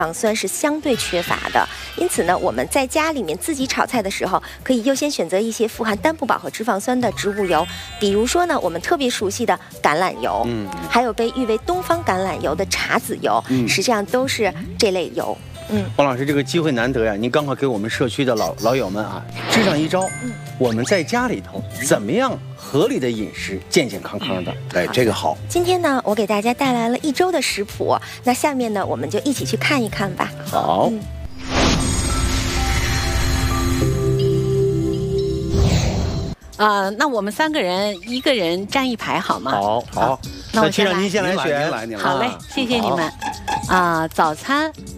肪酸是相对缺乏的，因此呢，我们在家里面自己炒菜的时候，可以优先选择一些富含单不饱和脂肪酸的植物油，比如说呢，我们特别熟悉的橄榄油，还有被誉为东方橄榄油的茶籽油，实际上都是这类油。 王老师，这个机会难得呀，您刚好给我们社区的老友们啊支上一招，我们在家里头怎么样合理的饮食，健健康康的。哎，这个好。 今天呢，我给大家带来了1周的食谱，那下面呢，我们就一起去看一看吧。 好。 那我们3个人1个人站一排好吗？ 好。 那我先让您先来选。 好嘞，谢谢你们。早餐